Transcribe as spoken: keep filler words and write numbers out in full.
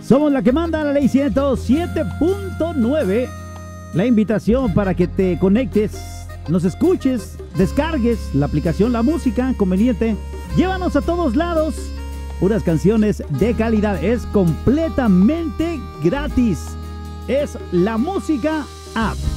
Somos la que manda, la ley ciento siete punto nueve. La invitación para que te conectes, nos escuches, descargues la aplicación La Música Conveniente. Llévanos a todos lados. Unas canciones de calidad. Es completamente gratis. Es La Música App.